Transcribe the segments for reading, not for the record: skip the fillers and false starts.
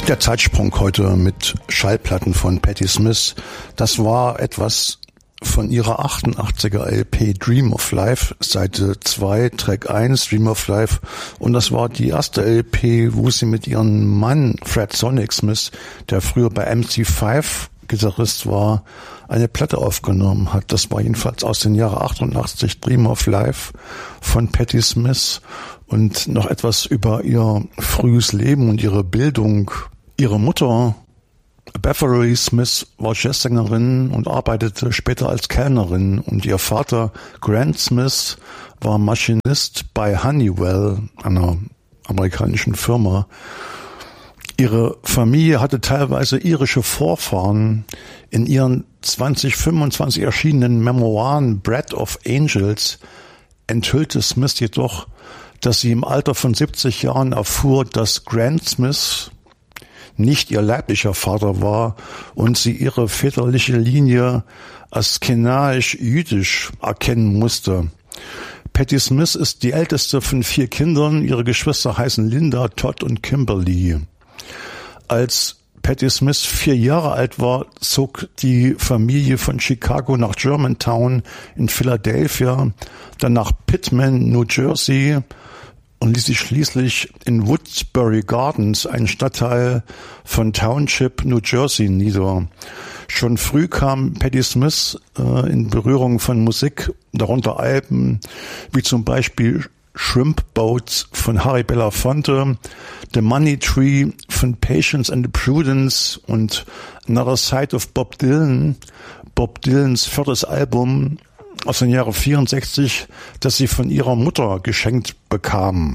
Der Zeitsprung heute mit Schallplatten von Patti Smith, das war etwas von ihrer 88er LP Dream of Life, Seite 2, Track 1, Dream of Life. Und das war die erste LP, wo sie mit ihrem Mann Fred Sonic Smith, der früher bei MC5 Gitarrist war, eine Platte aufgenommen hat. Das war jedenfalls aus den Jahren 88, Dream of Life von Patti Smith. Und noch etwas über ihr frühes Leben und ihre Bildung. Ihre Mutter, Beverly Smith, war Jazzsängerin und arbeitete später als Kellnerin. Und ihr Vater, Grant Smith, war Maschinist bei Honeywell, einer amerikanischen Firma. Ihre Familie hatte teilweise irische Vorfahren. In ihren 2025 erschienenen Memoiren Bread of Angels enthüllte Smith jedoch, dass sie im Alter von 70 Jahren erfuhr, dass Grant Smith nicht ihr leiblicher Vater war und sie ihre väterliche Linie askenaisch-jüdisch erkennen musste. Patti Smith ist die älteste von 4 Kindern. Ihre Geschwister heißen Linda, Todd und Kimberly. Als Patti Smith 4 Jahre alt war, zog die Familie von Chicago nach Germantown in Philadelphia, dann nach Pitman, New Jersey und ließ sich schließlich in Woodsbury Gardens, ein Stadtteil von Township, New Jersey, nieder. Schon früh kam Patti Smith in Berührung von Musik, darunter Alben wie zum Beispiel Shrimp Boats von Harry Belafonte, The Money Tree von Patience and Prudence und Another Side of Bob Dylan, Bob Dylans 4. Album aus dem Jahre 64, das sie von ihrer Mutter geschenkt bekam.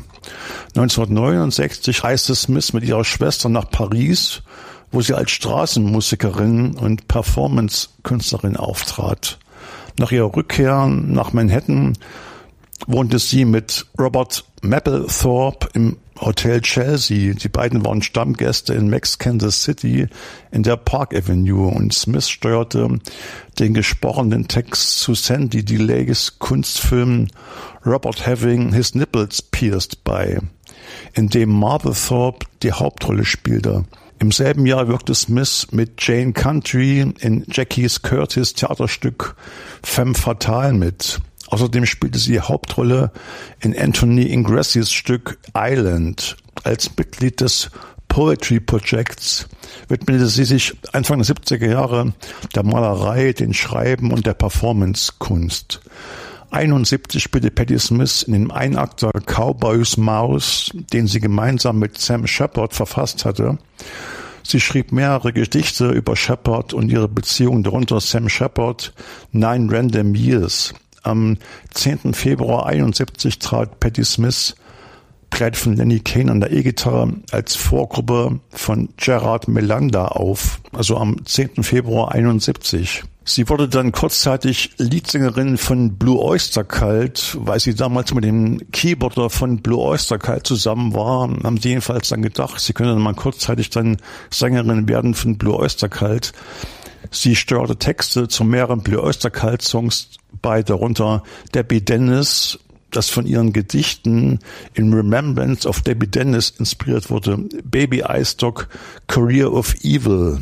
1969 reiste Smith mit ihrer Schwester nach Paris, wo sie als Straßenmusikerin und Performance-Künstlerin auftrat. Nach ihrer Rückkehr nach Manhattan wohnte sie mit Robert Mapplethorpe im Hotel Chelsea. Die beiden waren Stammgäste in Max Kansas City in der Park Avenue und Smith steuerte den gesprochenen Text zu Sandy DeLays Kunstfilm Robert Having His Nipples Pierced bei, in dem Mapplethorpe die Hauptrolle spielte. Im selben Jahr wirkte Smith mit Jane Country in Jackie Curtis Theaterstück Femme Fatale mit. Außerdem spielte sie die Hauptrolle in Anthony Ingrassis Stück Island. Als Mitglied des Poetry Projects widmete sie sich Anfang der 70er Jahre der Malerei, den Schreiben und der Performancekunst. 1971 spielte Patti Smith in dem Einakter Cowboys Mouse, den sie gemeinsam mit Sam Shepard verfasst hatte. Sie schrieb mehrere Gedichte über Shepard und ihre Beziehung, darunter Sam Shepard, 9 Random Years. Am 10. Februar 1971 trat Patti Smith, begleitet von Lenny Kaye an der E-Gitarre, als Vorgruppe von Gerard Melander auf, also am 10. Februar 1971. Sie wurde dann kurzzeitig Leadsängerin von Blue Oyster Cult, weil sie damals mit dem Keyboarder von Blue Oyster Cult zusammen war, haben sie jedenfalls dann gedacht, sie könne dann mal kurzzeitig dann Sängerin werden von Blue Oyster Cult. Sie steuerte Texte zu mehreren Blue Oyster Cult Songs bei, darunter Debbie Dennis, das von ihren Gedichten in Remembrance of Debbie Dennis inspiriert wurde, Baby Eyestock, Career of Evil.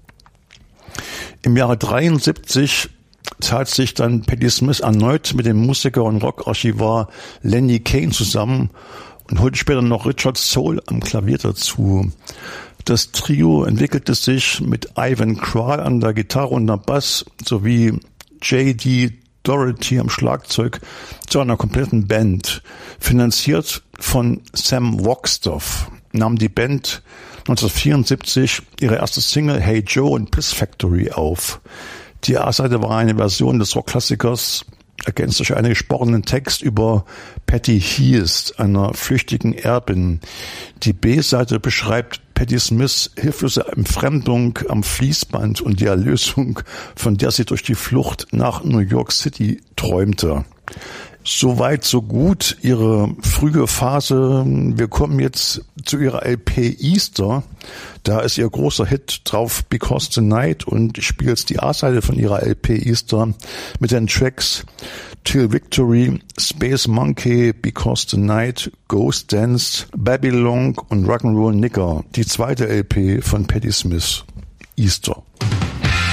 Im Jahre 1973 tat sich dann Patti Smith erneut mit dem Musiker und Rockarchivar Lenny Kaye zusammen und holte später noch Richard Soul am Klavier dazu. Das Trio entwickelte sich mit Ivan Kral an der Gitarre und am Bass sowie J.D. Doherty am Schlagzeug zu einer kompletten Band. Finanziert von Sam Wagstaff nahm die Band 1974 ihre erste Single Hey Joe und Piss Factory auf. Die A-Seite war eine Version des Rockklassikers, ergänzt durch einen gesprochenen Text über Patty Hearst, einer flüchtigen Erbin. Die B-Seite beschreibt Patti Smiths hilflose Entfremdung am Fließband und die Erlösung, von der sie durch die Flucht nach New York City träumte. Soweit, so gut. Ihre frühe Phase. Wir kommen jetzt zu ihrer LP Easter. Da ist ihr großer Hit drauf, Because the Night, und ich spiele jetzt die A-Seite von ihrer LP Easter mit den Tracks Till Victory, Space Monkey, Because the Night, Ghost Dance, Babylon und Rock'n'Roll Nigger. Die zweite LP von Patti Smith, Easter.